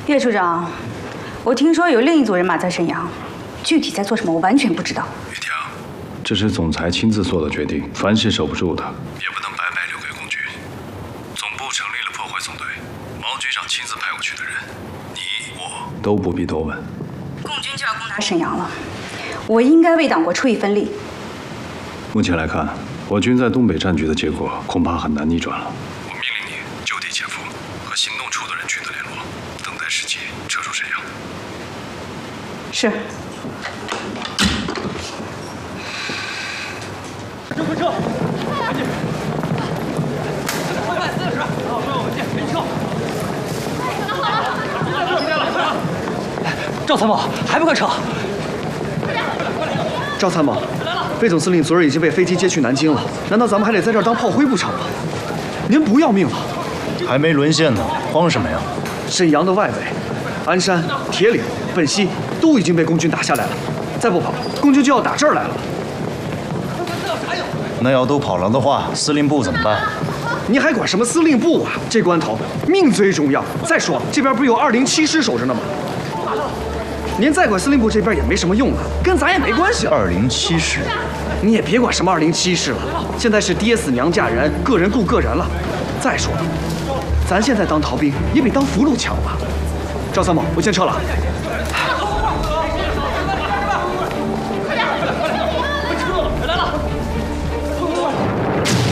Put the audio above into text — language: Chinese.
叶处长，我听说有另一组人马在沈阳，具体在做什么我完全不知道。 玉婷，这是总裁亲自做的决定，凡是守不住的，也不能白白留给共军。总部成立了破坏总队，毛局长亲自派过去的人，你我都不必多问。 共军就要攻打沈阳了，我应该为党国出一份力。 目前来看，我军在东北战局的结果恐怕很难逆转了。我命令你就地潜伏，和行动处的人取得联络，等待时机撤出沈阳。 是。 快撤！赶紧！340，好，跟我们进，给你撤！赵参谋，还不快撤！ 赵参谋，魏总司令昨日已经被飞机接去南京了，难道咱们还得在这儿当炮灰不成吗？您不要命了？ 还没沦陷呢，慌什么呀？ 沈阳的外围，鞍山、铁岭、本溪都已经被共军打下来了，再不跑，共军就要打这儿来了。 那要都跑了的话，司令部怎么办？ 你还管什么司令部啊？这关头命最重要。再说这边不是有207师守着呢吗？您再管司令部这边也没什么用啊，跟咱也没关系了。 207师， 你也别管什么207师了，现在是爹死娘嫁人，个人顾个人了。再说了，咱现在当逃兵也比当俘虏强吧？赵参谋，我先撤了。